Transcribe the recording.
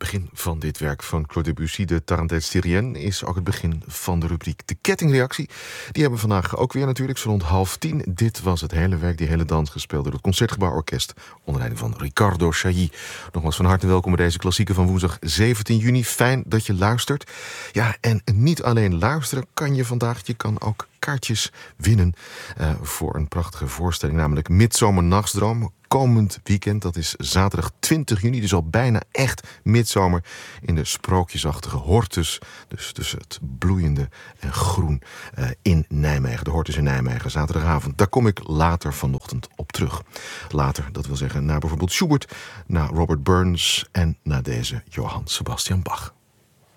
begin van dit werk van Claude Debussy, de Tarentelle Syrienne, is ook het begin van de rubriek De Kettingreactie. Die hebben we vandaag ook weer natuurlijk, zo rond 9:30. Dit was het hele werk, die hele dans, gespeeld door het Concertgebouworkest onder leiding van Riccardo Chailly. Nogmaals van harte welkom bij deze klassieker van woensdag 17 juni. Fijn dat je luistert. Ja, en niet alleen luisteren kan je vandaag, je kan ook kaartjes winnen voor een prachtige voorstelling, namelijk Midzomernachtsdroom. Komend weekend, dat is zaterdag 20 juni, dus al bijna echt midzomer in de sprookjesachtige Hortus. Dus tussen het bloeiende en groen in Nijmegen. De Hortus in Nijmegen, zaterdagavond. Daar kom ik later vanochtend op terug. Later, dat wil zeggen, naar bijvoorbeeld Schubert, naar Robert Burns en naar deze Johann Sebastian Bach.